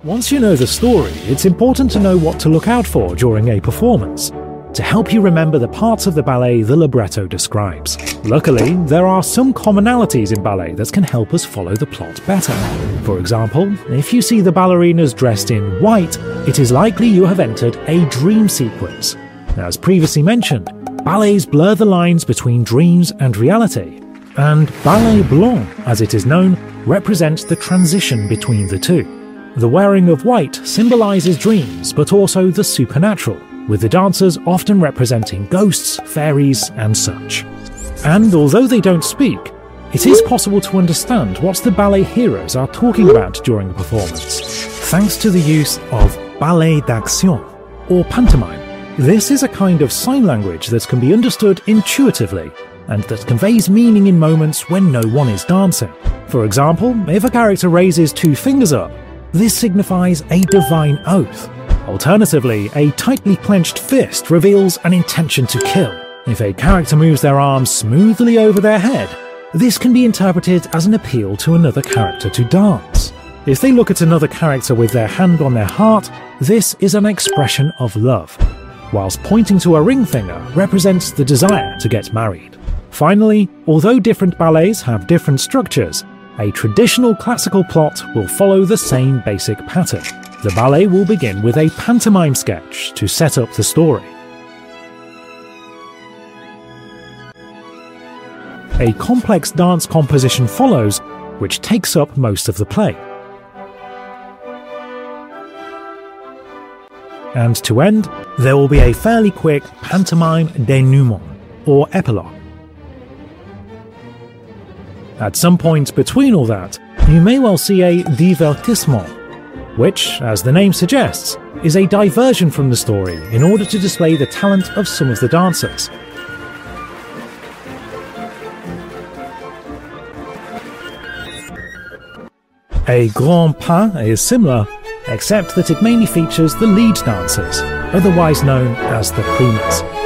Once you know the story, it's important to know what to look out for during a performance, to help you remember the parts of the ballet the libretto describes. Luckily, there are some commonalities in ballet that can help us follow the plot better. For example, if you see the ballerinas dressed in white, it is likely you have entered a dream sequence. As previously mentioned, ballets blur the lines between dreams and reality, and ballet blanc, as it is known, represents the transition between the two. The wearing of white symbolizes dreams, but also the supernatural, with the dancers often representing ghosts, fairies, and such. And although they don't speak, it is possible to understand what the ballet heroes are talking about during the performance, thanks to the use of ballet d'action, or pantomime. This is a kind of sign language that can be understood intuitively, and that conveys meaning in moments when no one is dancing. For example, if a character raises 2 fingers up, this signifies a divine oath. Alternatively, a tightly clenched fist reveals an intention to kill. If a character moves their arms smoothly over their head, this can be interpreted as an appeal to another character to dance. If they look at another character with their hand on their heart, this is an expression of love, whilst pointing to a ring finger represents the desire to get married. Finally, although different ballets have different structures, a traditional classical plot will follow the same basic pattern. The ballet will begin with a pantomime sketch to set up the story. A complex dance composition follows, which takes up most of the play. And to end, there will be a fairly quick pantomime dénouement, or epilogue. At some point between all that, you may well see a divertissement, which, as the name suggests, is a diversion from the story in order to display the talent of some of the dancers. A grand pas is similar, except that it mainly features the lead dancers, otherwise known as the primers.